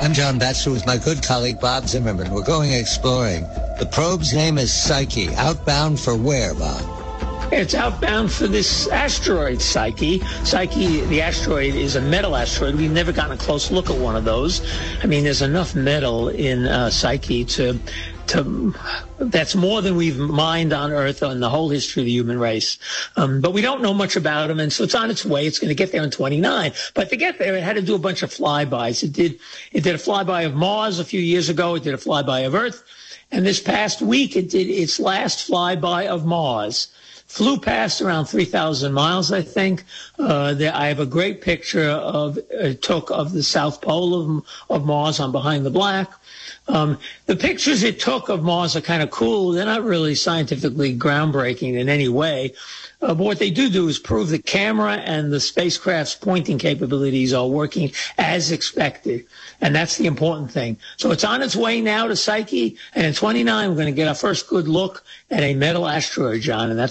I'm John Batchelor with my good colleague Bob Zimmerman. We're going exploring. The probe's name is Psyche. Outbound for where, Bob? It's outbound for this asteroid, Psyche. Psyche, the asteroid, is a metal asteroid. We've never gotten a close look at one of those. I mean, there's enough metal in Psyche to that's more than we've mined on Earth in the whole history of the human race. But we don't know much about them, and so it's on its way. It's going to get there in 29. But to get there, it had to do a bunch of flybys. It did a flyby of Mars a few years ago. It did a flyby of Earth. And this past week, it did its last flyby of Mars. Flew past around 3,000 miles, I think. I have a great picture it took of the South Pole of Mars on Behind the Black. The pictures it took of Mars are kind of cool. They're not really scientifically groundbreaking in any way. But what they do is prove the camera and the spacecraft's pointing capabilities are working as expected. And that's the important thing. So it's on its way now to Psyche. And in 29, we're going to get our first good look at a metal asteroid, John. And that's